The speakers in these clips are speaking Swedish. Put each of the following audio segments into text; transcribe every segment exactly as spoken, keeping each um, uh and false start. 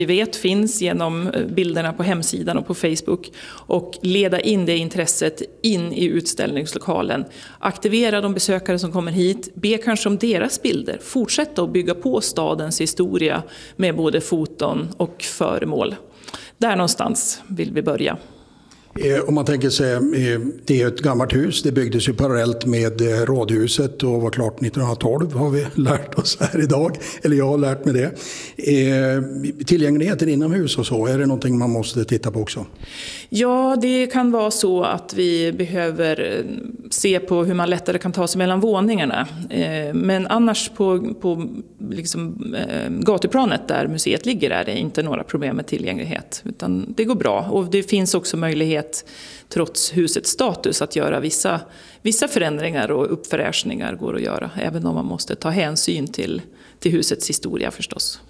vi vet finns genom bilderna på hemsidan och på Facebook, och leda in det intresset in i utställningslokalen. Aktivera de besökare som kommer hit, be kanske om deras bilder. Fortsätta att bygga på stadens historia med både foton och föremål. Där någonstans vill vi börja. Om man tänker sig, det är ett gammalt hus, det byggdes ju parallellt med rådhuset och var klart nittonhundratolv, har vi lärt oss här idag, eller jag har lärt mig det. Tillgängligheten inomhus och så, är det någonting man måste titta på också? Ja, det kan vara så att vi behöver se på hur man lättare kan ta sig mellan våningarna. Men annars på, på liksom, gatuplanet där museet ligger är det inte några problem med tillgänglighet, utan det går bra. Och det finns också möjlighet, trots husets status, att göra vissa, vissa förändringar och uppfräschningar går att göra, även om man måste ta hänsyn till, till husets historia förstås.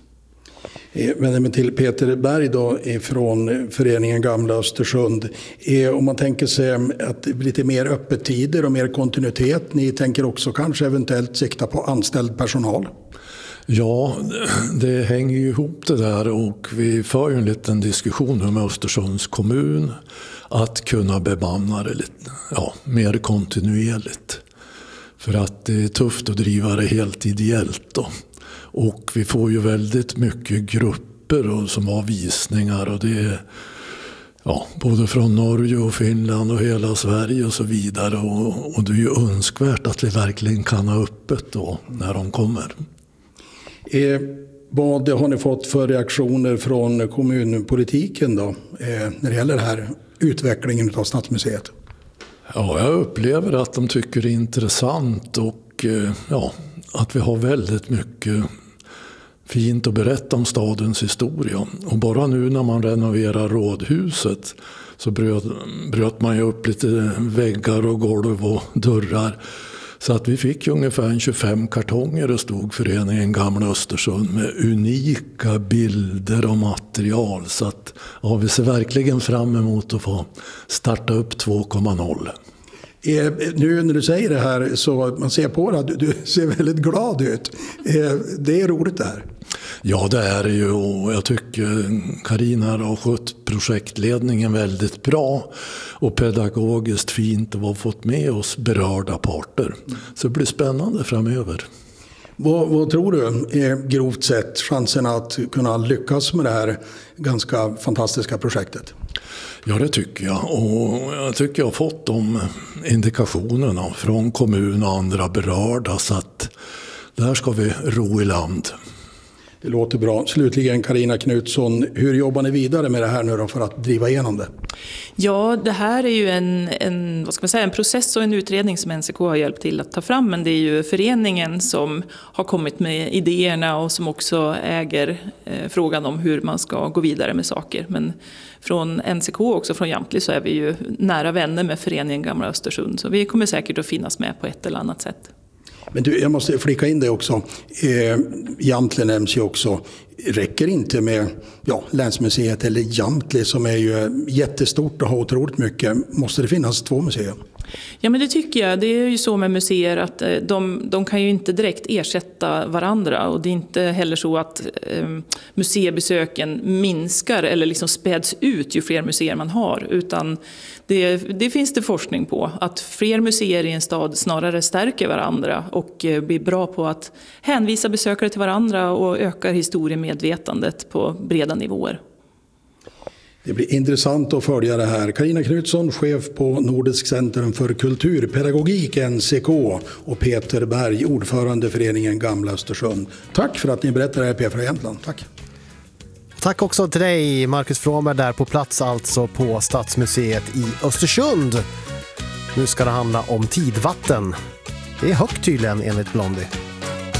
Men till Peter Berg då, från föreningen Gamla Östersund. Om man tänker sig att det blir lite mer öppettider och mer kontinuitet, ni tänker också kanske eventuellt sikta på anställd personal? Ja, det hänger ju ihop det där, och vi för ju en liten diskussion med Östersunds kommun att kunna bemanna det lite, ja, mer kontinuerligt. För att det är tufft att driva det helt ideellt då. Och vi får ju väldigt mycket grupper och, som har visningar, och det är ja, både från Norge och Finland och hela Sverige och så vidare. Och, och det är ju önskvärt att vi verkligen kan ha öppet då när de kommer. Eh, vad har ni fått för reaktioner från kommunpolitiken då, eh, när det gäller det här utvecklingen av Stadsmuseet? Ja, jag upplever att de tycker det är intressant, och eh, ja, att vi har väldigt mycket fint att berätta om stadens historia. Och bara nu när man renoverar rådhuset så bröt, bröt man ju upp lite väggar och golv och dörrar. Så att vi fick ungefär tjugofem kartonger och stod föreningen Gamla Östersund med unika bilder och material. Så att ja, vi ser verkligen fram emot att få starta upp två komma noll. Eh, nu när du säger det här så man ser på det, du, du ser väldigt glad ut. Eh, det är roligt det här. Ja, det är det ju, och jag tycker Carina har skött projektledningen väldigt bra och pedagogiskt fint och har fått med oss berörda parter. Så det blir spännande framöver. Vad, vad tror du är grovt sett chansen att kunna lyckas med det här ganska fantastiska projektet? Ja, det tycker jag, och jag tycker jag har fått de indikationerna från kommun och andra berörda, så att där ska vi ro i land. Det låter bra. Slutligen Carina Knutsson, hur jobbar ni vidare med det här nu då för att driva igenom det? Ja, det här är ju en, en, vad ska man säga, en process och en utredning som N C K har hjälpt till att ta fram, men det är ju föreningen som har kommit med idéerna och som också äger eh, frågan om hur man ska gå vidare med saker. Men från N C K och också från Jamtli så är vi ju nära vänner med föreningen Gamla Östersund, så vi kommer säkert att finnas med på ett eller annat sätt. Men du, jag måste flika in det också. Eh, Jamtli nämns ju också. Räcker inte med ja, Länsmuseet eller Jamtli som är ju jättestort och har otroligt mycket. Måste det finnas två museer? Ja, men det tycker jag. Det är ju så med museer att de, de kan ju inte direkt ersätta varandra, och det är inte heller så att eh, museibesöken minskar eller liksom späds ut ju fler museer man har, utan det, det finns det forskning på att fler museer i en stad snarare stärker varandra och eh, blir bra på att hänvisa besökare till varandra och ökar historiemedvetandet på breda nivåer. Det blir intressant att följa det här. Carina Knutsson, chef på Nordisk Centrum för kulturpedagogik, N C K, och Peter Berg, ordförande föreningen Gamla Östersund. Tack för att ni berättar det här, P fyra Jämtland. Tack. Tack också till dig, Marcus Frånberg, där på plats alltså på Stadsmuseet i Östersund. Nu ska det handla om tidvatten. Det är högt tydligen enligt Blondie.